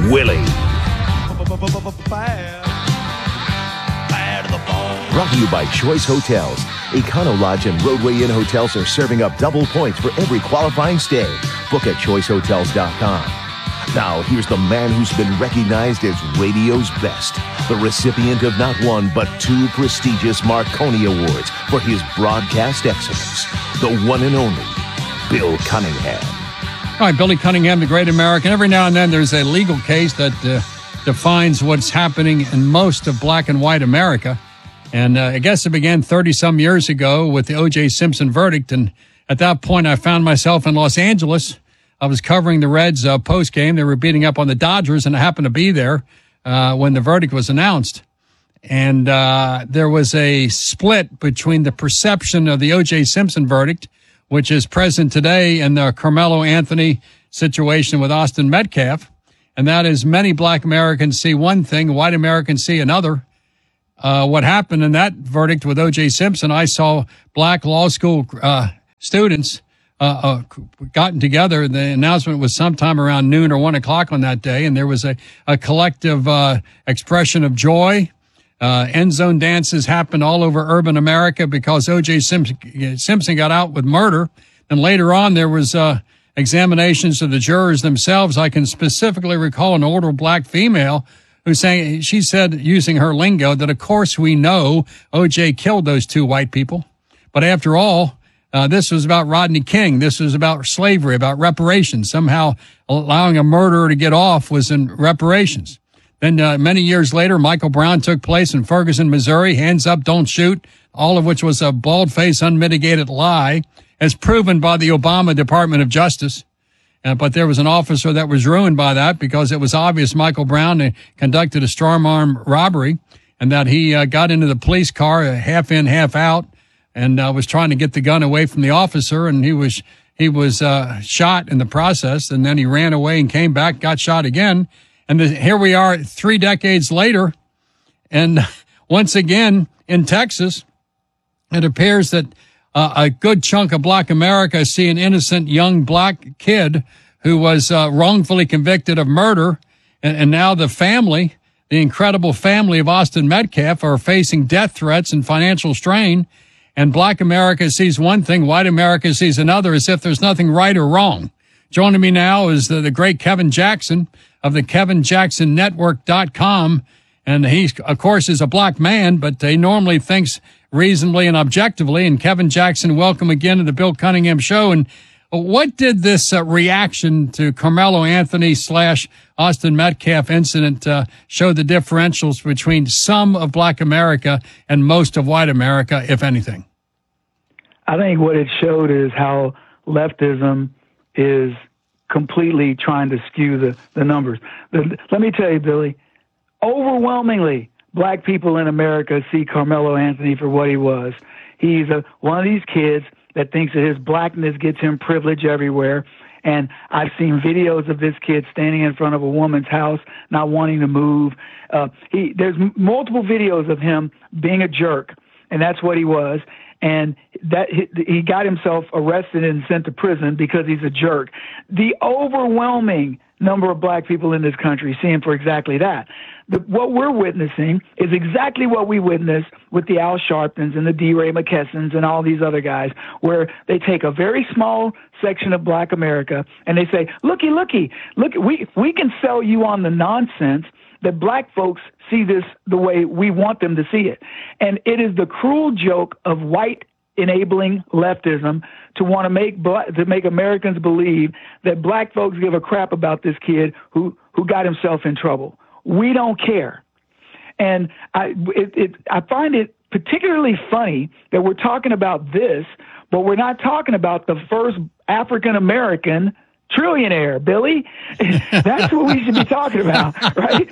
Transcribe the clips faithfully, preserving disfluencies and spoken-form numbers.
Willie. Brought to you by Choice Hotels. Econo Lodge and Roadway Inn hotels are serving up double points for every qualifying stay. Book at choice hotels dot com. Now, here's the man who's been recognized as radio's best, the recipient of not one but two prestigious Marconi Awards for his broadcast excellence, the one and only Bill Cunningham. All right, Billy Cunningham, the great American. Every now and then there's a legal case that uh, defines what's happening in most of black and white America. And uh, I guess it began thirty-some years ago with the O J Simpson verdict. And at that point, I found myself in Los Angeles. I was covering the Reds uh, post-game. They were beating up on the Dodgers, and I happened to be there uh, when the verdict was announced. And uh, there was a split between the perception of the O J Simpson verdict, which is present today, and the Carmelo Anthony situation with Austin Metcalf. And that is many black Americans see one thing, white Americans see another. Uh, what happened in that verdict with O J Simpson, I saw black law school uh, students uh, uh, gotten together. The announcement was sometime around noon or one o'clock on that day, and there was a, a collective uh, expression of joy. Uh, end zone dances happened all over urban America because O J Simpson, Simpson got out with murder. And later on, there was uh, examinations of the jurors themselves. I can specifically recall an older black female who's saying, she said, using her lingo, that of course we know O J killed those two white people. But after all, uh, this was about Rodney King. This was about slavery, about reparations. Somehow allowing a murderer to get off was in reparations. Then uh, many years later, Michael Brown took place in Ferguson, Missouri. Hands up, don't shoot, all of which was a bald-faced, unmitigated lie, as proven by the Obama Department of Justice. Uh, but there was an officer that was ruined by that because it was obvious Michael Brown uh, conducted a strong-arm robbery and that he uh, got into the police car uh, half in, half out, and uh, was trying to get the gun away from the officer, and he was he was uh, shot in the process, and then he ran away and came back, got shot again. And the, here we are three decades later, and once again in Texas, it appears that uh, a good chunk of black America see an innocent young black kid who was uh, wrongfully convicted of murder, and, and now the family, the incredible family of Austin Metcalf, are facing death threats and financial strain. And black America sees one thing, white America sees another, as if there's nothing right or wrong. Joining me now is the, the great Kevin Jackson of the Kevin Jackson Network dot com. And he, of course, is a black man, but he normally thinks reasonably and objectively. And Kevin Jackson, welcome again to the Bill Cunningham Show. And what did this uh, reaction to Carmelo Anthony slash Austin Metcalf incident uh, show the differentials between some of black America and most of white America, if anything? I think what it showed is how leftism is completely trying to skew the, the numbers. The, let me tell you, Billy, overwhelmingly, black people in America see Carmelo Anthony for what he was. He's a, one of these kids that thinks that his blackness gets him privilege everywhere. And I've seen videos of this kid standing in front of a woman's house, not wanting to move. Uh, he, there's m- multiple videos of him being a jerk, and that's what he was. And that he, he got himself arrested and sent to prison because he's a jerk. The overwhelming number of black people in this country see him for exactly that. The, what we're witnessing is exactly what we witnessed with the Al Sharptons and the D. Ray McKessons and all these other guys, where they take a very small section of black America and they say, looky, looky, look, we, we can sell you on the nonsense that black folks see this the way we want them to see it. And it is the cruel joke of white enabling leftism to want to make black, to make Americans believe that black folks give a crap about this kid who, who got himself in trouble. We don't care. And I, it, it, I find it particularly funny that we're talking about this, but we're not talking about the first African-American trillionaire, Billy. That's what we should be talking about, right?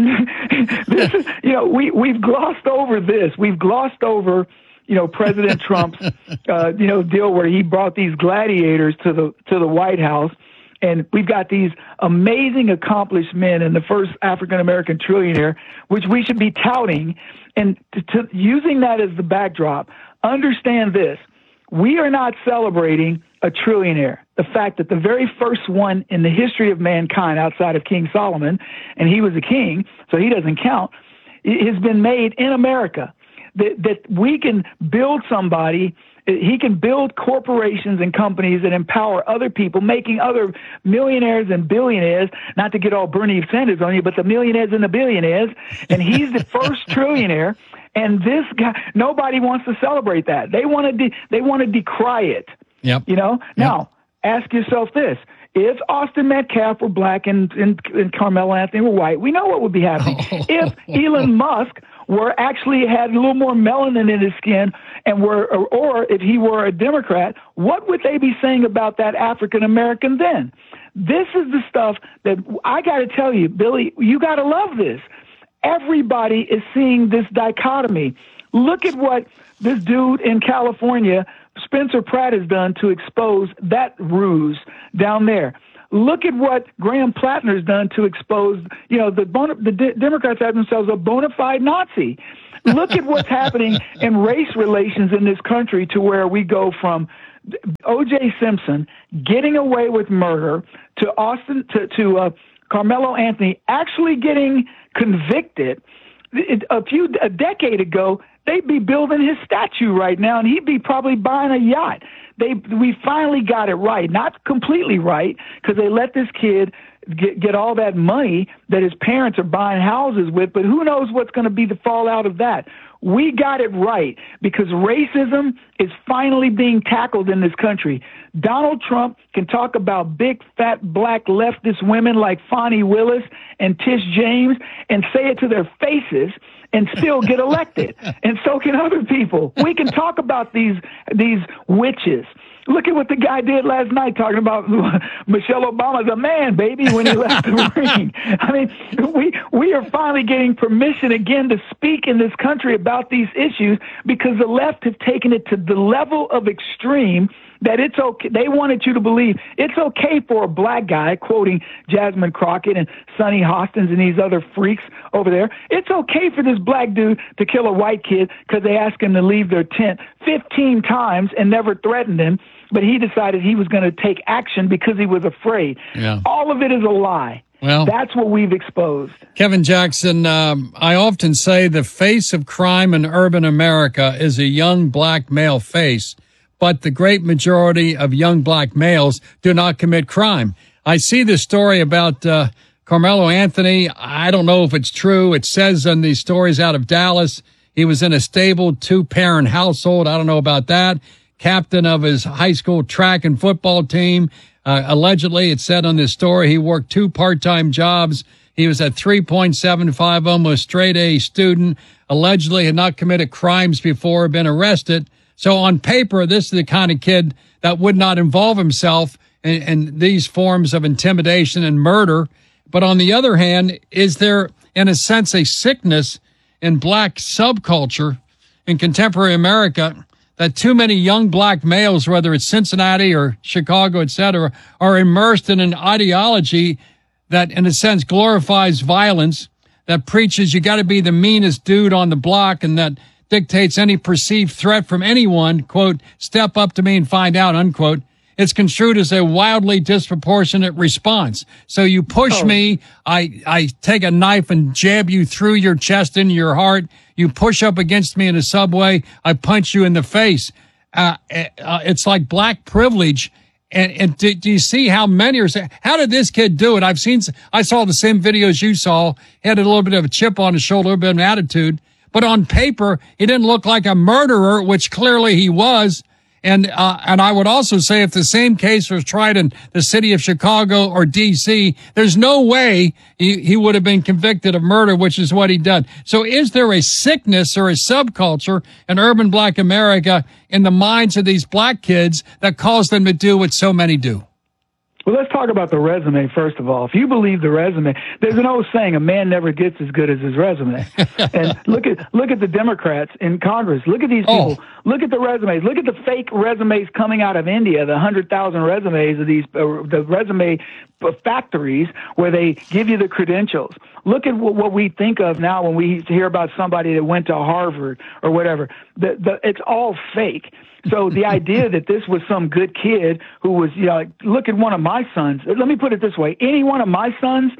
This is, you know, we, we've glossed over this. We've glossed over, you know, President Trump's, uh, you know, deal where he brought these gladiators to the, to the White House. And we've got these amazing accomplished men and the first African-American trillionaire, which we should be touting. And to, to, using that as the backdrop, understand this. We are not celebrating a trillionaire. The fact that the very first one in the history of mankind outside of King Solomon, and he was a king, so he doesn't count, has been made in America. That, that we can build somebody, he can build corporations and companies that empower other people, making other millionaires and billionaires, not to get all Bernie Sanders on you, but the millionaires and the billionaires, and he's the first trillionaire. And this guy, nobody wants to celebrate that. They want to, de- they want to decry it. Yep. You know. Yep. Now, ask yourself this: if Austin Metcalf were black and, and, and Carmelo Anthony were white, we know what would be happening. If Elon Musk were actually had a little more melanin in his skin, and were, or, or if he were a Democrat, what would they be saying about that African American then? This is the stuff that I got to tell you, Billy. You got to love this. Everybody is seeing this dichotomy. Look at what this dude in California, Spencer Pratt, has done to expose that ruse down there. Look at what Graham Plattner has done to expose, you know, the, bona, the de- Democrats have themselves a bona fide Nazi. Look at what's happening in race relations in this country, to where we go from O J Simpson getting away with murder to Austin to, to uh, Carmelo Anthony actually getting convicted. A few a decade ago, they'd be building his statue right now, and he'd be probably buying a yacht. They we finally got it right, not completely right, because they let this kid get get all that money that his parents are buying houses with. But who knows what's going to be the fallout of that? We got it right because racism is finally being tackled in this country. Donald Trump can talk about big, fat, black leftist women like Fonnie Willis and Tish James and say it to their faces and still get elected. And so can other people. We can talk about these these witches. Look at what the guy did last night, talking about Michelle Obama's a man, baby, when he left the ring. I mean, we we are finally getting permission again to speak in this country about these issues, because the left have taken it to the level of extreme that it's okay. They wanted you to believe it's okay for a black guy, quoting Jasmine Crockett and Sonny Hostins and these other freaks over there. It's okay for this black dude to kill a white kid because they asked him to leave their tent fifteen times and never threatened him. But he decided he was going to take action because he was afraid. Yeah. All of it is a lie. Well, that's what we've exposed. Kevin Jackson, um, I often say the face of crime in urban America is a young black male face, but the great majority of young black males do not commit crime. I see this story about uh, Carmelo Anthony. I don't know if it's true. It says in these stories out of Dallas, he was in a stable two-parent household. I don't know about that. Captain of his high school track and football team. Uh, allegedly, it said on this story, he worked two part-time jobs. He was a three point seven five, almost straight A student. Allegedly had not committed crimes before, been arrested. So on paper, this is the kind of kid that would not involve himself in, in these forms of intimidation and murder. But on the other hand, is there, in a sense, a sickness in black subculture in contemporary America that too many young black males, whether it's Cincinnati or Chicago, et cetera, are immersed in an ideology that, in a sense, glorifies violence, that preaches you got to be the meanest dude on the block, and that dictates any perceived threat from anyone, quote, step up to me and find out, unquote. It's construed as a wildly disproportionate response. So you push oh. me, I, I take a knife and jab you through your chest into your heart. You push up against me in a subway, I punch you in the face. Uh, uh, it's like black privilege. And, and do, do you see how many are saying, how did this kid do it? I've seen, I saw the same videos you saw. He had a little bit of a chip on his shoulder, a little bit of an attitude. But on paper, he didn't look like a murderer, which clearly he was. And, uh, and I would also say if the same case was tried in the city of Chicago or D C, there's no way he, he would have been convicted of murder, which is what he did. So is there a sickness or a subculture in urban black America in the minds of these black kids that cause them to do what so many do? Well, let's talk about the resume, first of all. If you believe the resume, there's an old saying, a man never gets as good as his resume. And look at look at the Democrats in Congress. Look at these people. Oh. Look at the resumes. Look at the fake resumes coming out of India, the one hundred thousand resumes of these, uh, the resume factories where they give you the credentials. Look at what, what we think of now when we hear about somebody that went to Harvard or whatever. The, the, it's all fake. So the idea that this was some good kid who was, you know, like, look at one of my sons. Let me put it this way. Any one of my sons,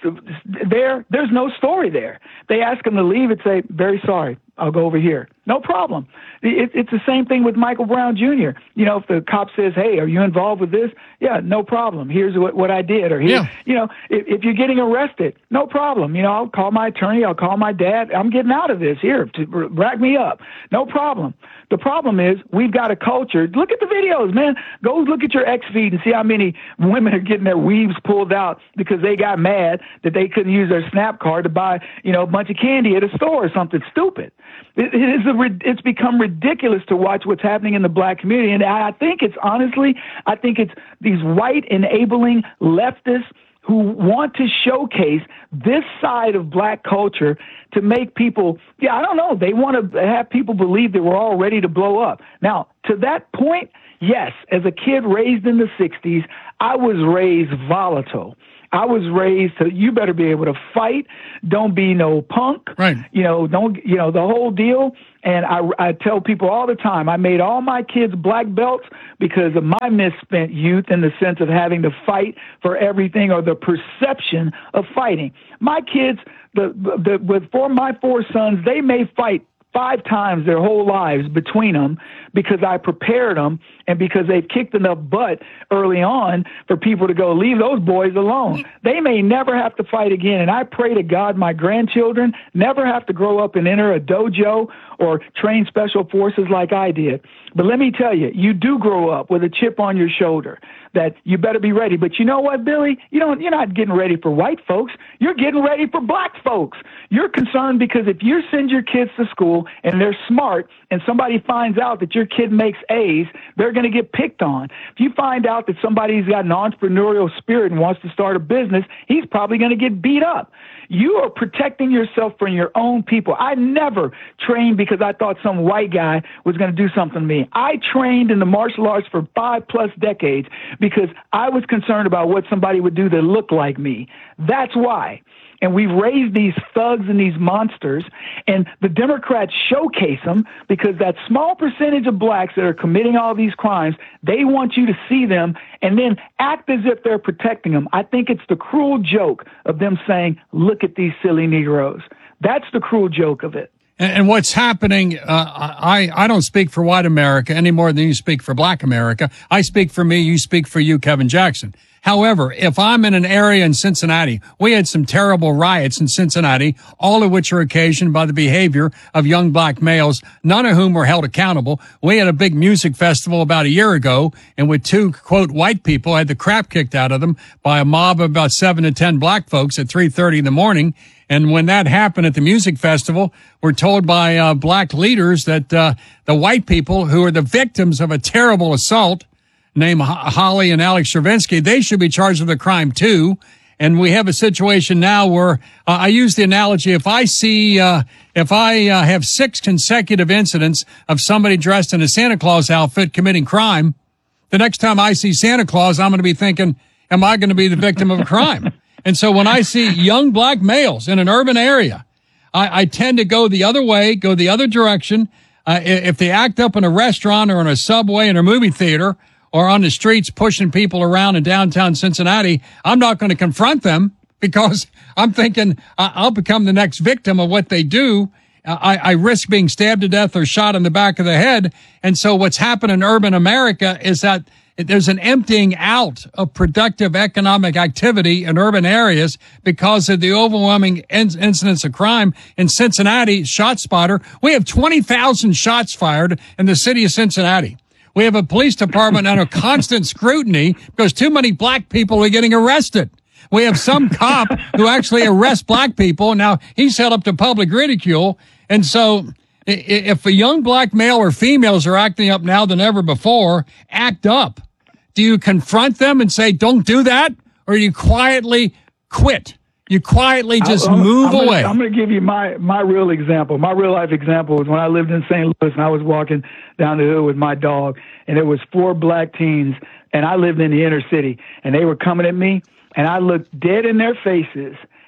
there, there's no story there. They ask him to leave and say, very sorry, I'll go over here. No problem. It, it's the same thing with Michael Brown Junior You know, if the cop says, hey, are you involved with this? Yeah, no problem. Here's what, what I did. Or, here, yeah. you know, if, if you're getting arrested, no problem. You know, I'll call my attorney. I'll call my dad. I'm getting out of this. Here, to rack me up. No problem. The problem is we've got a culture. Look at the videos, man. Go look at your X feed and see how many women are getting their weaves pulled out because they got mad that they couldn't use their SNAP card to buy, you know, a bunch of candy at a store or something stupid. It, it is a, it's become ridiculous to watch what's happening in the black community. And I think it's honestly, I think it's these white enabling leftists who want to showcase this side of black culture to make people, yeah, I don't know, they want to have people believe that we're all ready to blow up. Now, to that point, yes, as a kid raised in the sixties, I was raised volatile. I was raised to, you better be able to fight. Don't be no punk. Right. You know, don't, you know, the whole deal. And I, I tell people all the time, I made all my kids black belts because of my misspent youth in the sense of having to fight for everything or the perception of fighting. My kids, the, the, with for my four sons, they may fight five times their whole lives between them because I prepared them and because they've kicked enough butt early on for people to go, leave those boys alone. They may never have to fight again. And I pray to God my grandchildren never have to grow up and enter a dojo or train special forces like I did. But let me tell you, you do grow up with a chip on your shoulder that you better be ready. But you know what, Billy? You don't, you're not getting ready for white folks. You're getting ready for black folks. You're concerned because if you send your kids to school and they're smart and somebody finds out that your kid makes A's, they're going to get picked on. If you find out that somebody's got an entrepreneurial spirit and wants to start a business, he's probably going to get beat up. You are protecting yourself from your own people. I never trained because I thought some white guy was going to do something to me. I trained in the martial arts for five plus decades because I was concerned about what somebody would do that looked like me. That's why. And we've raised these thugs and these monsters, and the Democrats showcase them because that small percentage of blacks that are committing all these crimes, they want you to see them and then act as if they're protecting them. I think it's the cruel joke of them saying, look at these silly Negroes. That's the cruel joke of it. And what's happening, uh, I, I don't speak for white America any more than you speak for black America. I speak for me, you speak for you, Kevin Jackson. However, if I'm in an area in Cincinnati, we had some terrible riots in Cincinnati, all of which are occasioned by the behavior of young black males, none of whom were held accountable. We had a big music festival about a year ago, and with two, quote, white people had the crap kicked out of them by a mob of about seven to ten black folks at three thirty in the morning. And when that happened at the music festival, we're told by uh, black leaders that uh, the white people who are the victims of a terrible assault named Holly and Alex Stravinsky, they should be charged with a crime too. And we have a situation now where uh, I use the analogy, if I see, uh, if I uh, have six consecutive incidents of somebody dressed in a Santa Claus outfit committing crime, the next time I see Santa Claus, I'm going to be thinking, am I going to be the victim of a crime? And so when I see young black males in an urban area, I, I tend to go the other way, go the other direction. Uh, if they act up in a restaurant or in a subway in a movie theater, or on the streets pushing people around in downtown Cincinnati, I'm not going to confront them because I'm thinking I'll become the next victim of what they do. I, I risk being stabbed to death or shot in the back of the head. And so what's happened in urban America is that there's an emptying out of productive economic activity in urban areas because of the overwhelming in- incidence of crime. In Cincinnati, ShotSpotter, we have twenty thousand shots fired in the city of Cincinnati. We have a police department under constant scrutiny because too many black people are getting arrested. We have some cop who actually arrests black people. Now, he's held up to public ridicule. And so if a young black male or females are acting up now than ever before, act up. Do you confront them and say, don't do that? Or do you quietly quit? You quietly just I'm, move I'm gonna, away. I'm going to give you my, my real example. My real life example was when I lived in Saint Louis and I was walking down the hill with my dog, and it was four black teens, and I lived in the inner city, and they were coming at me, and I looked dead in their faces,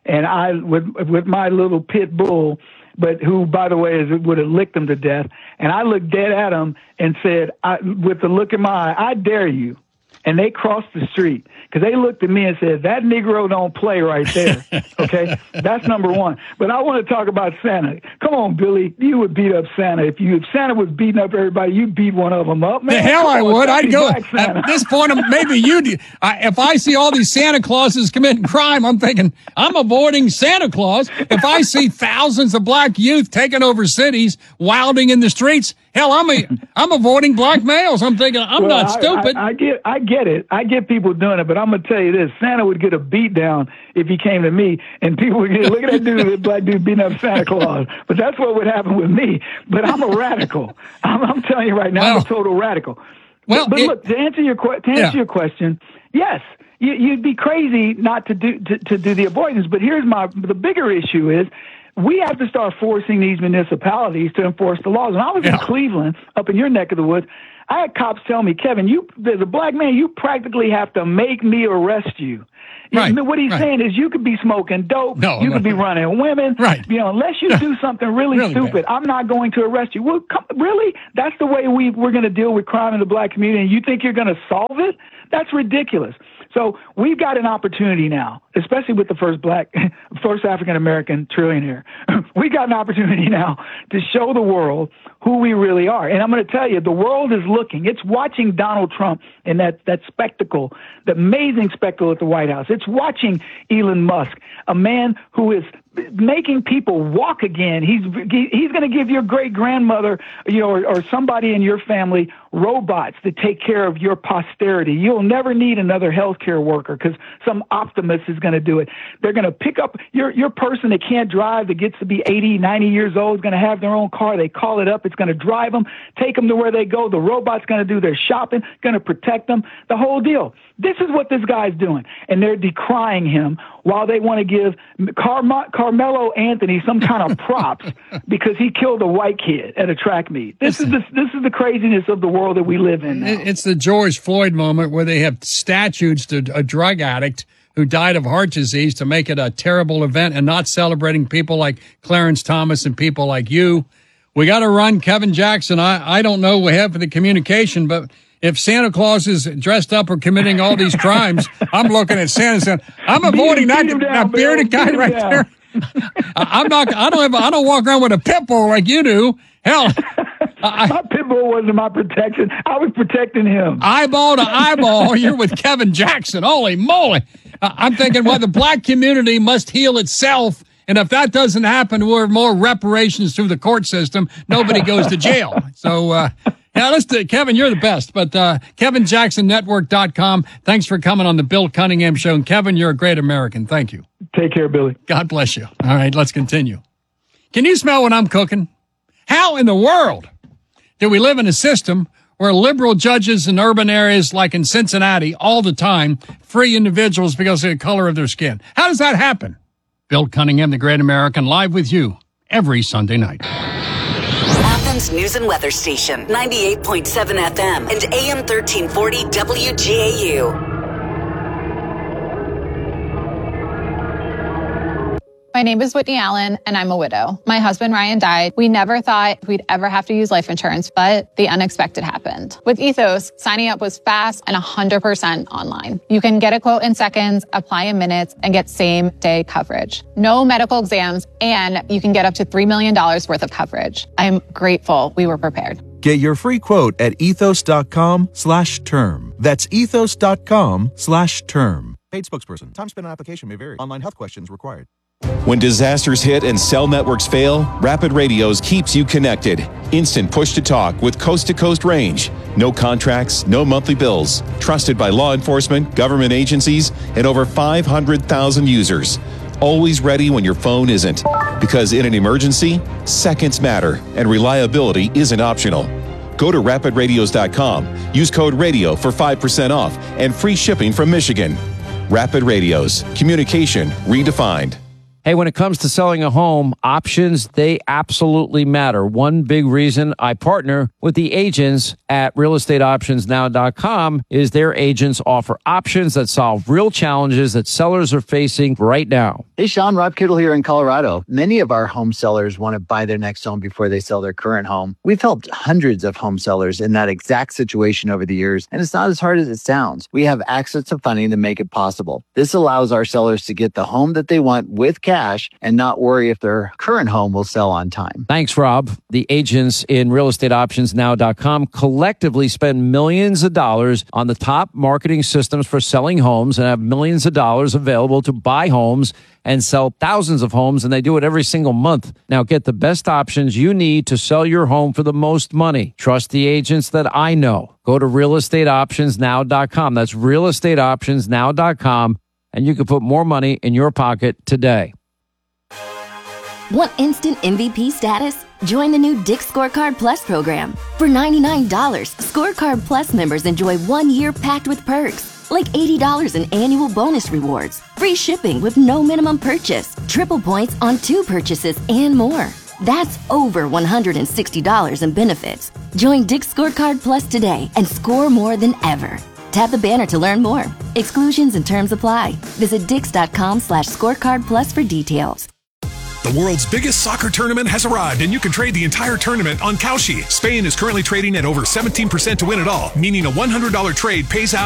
and I with with my little pit bull, but who, by the way, is would have licked him to death. And I looked dead at him and said, I, with the look in my eye, I dare you. And they crossed the street because they looked at me and said, that Negro don't play right there. Okay, that's number one. But I want to talk about Santa. Come on, Billy, you would beat up Santa if you if Santa was beating up everybody. You'd beat one of them up. Man, the hell I on, would. I'd go at this point. Maybe you. Do. I, if I see all these Santa Clauses committing crime, I'm thinking I'm avoiding Santa Claus. If I see thousands of black youth taking over cities, wilding in the streets. Hell, I'm a, I'm avoiding black males. I'm thinking I'm well, not stupid. I, I, I get I get it. I get people doing it, but I'm gonna tell you this: Santa would get a beat down if he came to me, and people would get look at that dude, that black dude beating up Santa Claus. But that's what would happen with me. But I'm a radical. I'm, I'm telling you right now, well, I'm a total radical. Well, but, but it, look, to answer your to answer yeah. your question, yes, you, you'd be crazy not to do to, to do the avoidance. But here's my the bigger issue is. We have to start forcing these municipalities to enforce the laws. When I was yeah. in Cleveland, up in your neck of the woods, I had cops tell me, Kevin, you, as a black man, you practically have to make me arrest you. Right. What he's right. saying is you could be smoking dope, no, you no, could be no. running women. Right. You know, unless you Yeah. do something really, really stupid, bad. I'm not going to arrest you. Well, come, really? That's the way we, we're going to deal with crime in the black community, and you think you're going to solve it? That's ridiculous. So we've got an opportunity now, especially with the first black, first African-American trillionaire. We got an opportunity now to show the world who we really are. And I'm going to tell you, the world is looking. It's watching Donald Trump in that, that spectacle, the amazing spectacle at the White House. It's watching Elon Musk, a man who is making people walk again. He's he's going to give your great grandmother, you know, or, or somebody in your family robots to take care of your posterity. You'll never need another healthcare worker because some optimist is going to do it. They're going to pick up your your person that can't drive, that gets to be eighty, ninety years old, is going to have their own car. They call it up. It's going to drive them, take them to where they go. The robot's going to do their shopping, going to protect them. The whole deal. This is what this guy's doing, and they're decrying him while they want to give Car- Carmelo Anthony some kind of props because he killed a white kid at a track meet. This is the, this is the craziness of the world that we live in now. It's the George Floyd moment where they have statues to a drug addict who died of heart disease to make it a terrible event and not celebrating people like Clarence Thomas and people like you. We got to run, Kevin Jackson. I, I don't know what happened to the communication, but if Santa Claus is dressed up or committing all these crimes, I'm looking at Santa saying, I'm avoiding that, down, that bearded guy right down. there. I'm not, I don't have, I don't walk around with a pit bull like you do. Hell, I, my pit bull wasn't my protection. I was protecting him. Eyeball to eyeball. You're with Kevin Jackson. Holy moly. I'm thinking, well, the black community must heal itself. And if that doesn't happen, we're more reparations through the court system. Nobody goes to jail. So, uh, yeah, let's do, Kevin, you're the best. But uh, Kevin Jackson Network dot com. Thanks for coming on the Bill Cunningham Show. And Kevin, you're a great American. Thank you. Take care, Billy. God bless you. All right, let's continue. Can you smell what I'm cooking? How in the world do we live in a system where liberal judges in urban areas like in Cincinnati all the time free individuals because of the color of their skin? How does that happen? Bill Cunningham, the Great American, live with you every Sunday night. Athens News and Weather Station, ninety-eight point seven F M and A M thirteen forty W G A U. My name is Whitney Allen, and I'm a widow. My husband, Ryan, died. We never thought we'd ever have to use life insurance, but the unexpected happened. With Ethos, signing up was fast and one hundred percent online. You can get a quote in seconds, apply in minutes, and get same-day coverage. No medical exams, and you can get up to three million dollars worth of coverage. I'm grateful we were prepared. Get your free quote at ethos.com slash term. That's ethos.com slash term. Paid spokesperson. Time spent on application may vary. Online health questions required. When disasters hit and cell networks fail, Rapid Radios keeps you connected. Instant push-to-talk with coast-to-coast range. No contracts, no monthly bills. Trusted by law enforcement, government agencies, and over five hundred thousand users. Always ready when your phone isn't. Because in an emergency, seconds matter, and reliability isn't optional. Go to rapid radios dot com. Use code RADIO for five percent off and free shipping from Michigan. Rapid Radios. Communication redefined. Hey, when it comes to selling a home, options, they absolutely matter. One big reason I partner with the agents at real estate options now dot com is their agents offer options that solve real challenges that sellers are facing right now. Hey, Sean, Rob Kittle here in Colorado. Many of our home sellers want to buy their next home before they sell their current home. We've helped hundreds of home sellers in that exact situation over the years, and it's not as hard as it sounds. We have access to funding to make it possible. This allows our sellers to get the home that they want with cash and not worry if their current home will sell on time. Thanks, Rob. The agents in real estate options now dot com collectively spend millions of dollars on the top marketing systems for selling homes and have millions of dollars available to buy homes and sell thousands of homes, and they do it every single month. Now get the best options you need to sell your home for the most money. Trust the agents that I know. Go to real estate options now dot com. That's real estate options now dot com, and you can put more money in your pocket today. Want instant M V P status? Join the new Dick's Scorecard Plus program. For ninety-nine dollars, Scorecard Plus members enjoy one year packed with perks, like eighty dollars in annual bonus rewards, free shipping with no minimum purchase, triple points on two purchases, and more. That's over one hundred sixty dollars in benefits. Join Dick's Scorecard Plus today and score more than ever. Tap the banner to learn more. Exclusions and terms apply. Visit dix.com slash scorecard plus for details. The world's biggest soccer tournament has arrived, and you can trade the entire tournament on Kalshi. Spain is currently trading at over seventeen percent to win it all, meaning a one hundred dollars trade pays out